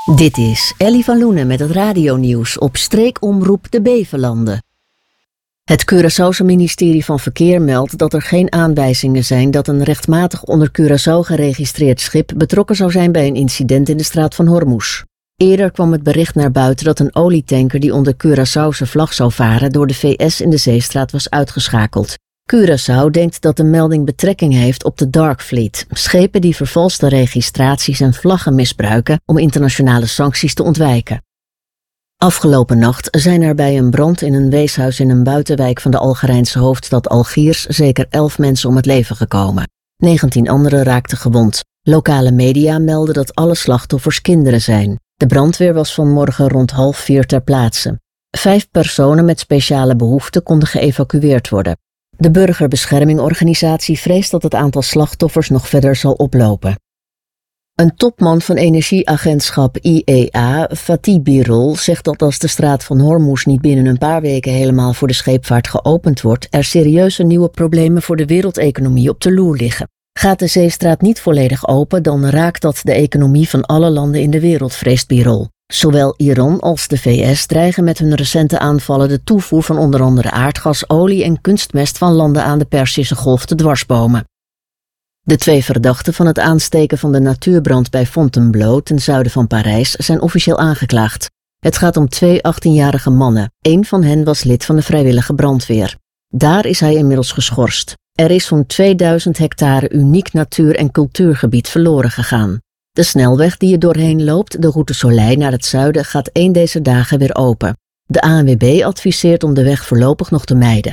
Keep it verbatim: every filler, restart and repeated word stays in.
Dit is Ellie van Loenen met het radionieuws op streekomroep de Bevelanden. Het Curaçaose ministerie van Verkeer meldt dat er geen aanwijzingen zijn dat een rechtmatig onder Curaçao geregistreerd schip betrokken zou zijn bij een incident in de straat van Hormuz. Eerder kwam het bericht naar buiten dat een olietanker die onder Curaçaose vlag zou varen door de V S in de zeestraat was uitgeschakeld. Curaçao denkt dat de melding betrekking heeft op de Dark Fleet, schepen die vervalste registraties en vlaggen misbruiken om internationale sancties te ontwijken. Afgelopen nacht zijn er bij een brand in een weeshuis in een buitenwijk van de Algerijnse hoofdstad Algiers zeker elf mensen om het leven gekomen. negentien anderen raakten gewond. Lokale media melden dat alle slachtoffers kinderen zijn. De brandweer was vanmorgen rond half vier ter plaatse. Vijf personen met speciale behoeften konden geëvacueerd worden. De burgerbeschermingorganisatie vreest dat het aantal slachtoffers nog verder zal oplopen. Een topman van energieagentschap I E A, Fatih Birol, zegt dat als de straat van Hormuz niet binnen een paar weken helemaal voor de scheepvaart geopend wordt, er serieuze nieuwe problemen voor de wereldeconomie op de loer liggen. Gaat de zeestraat niet volledig open, dan raakt dat de economie van alle landen in de wereld, vreest Birol. Zowel Iran als de V S dreigen met hun recente aanvallen de toevoer van onder andere aardgas, olie en kunstmest van landen aan de Perzische Golf te dwarsbomen. De twee verdachten van het aansteken van de natuurbrand bij Fontainebleau ten zuiden van Parijs zijn officieel aangeklaagd. Het gaat om twee achttienjarige mannen. Eén van hen was lid van de vrijwillige brandweer. Daar is hij inmiddels geschorst. Er is zo'n tweeduizend hectare uniek natuur- en cultuurgebied verloren gegaan. De snelweg die er doorheen loopt, de route Soleil naar het zuiden, gaat één deze dagen weer open. De A N W B adviseert om de weg voorlopig nog te mijden.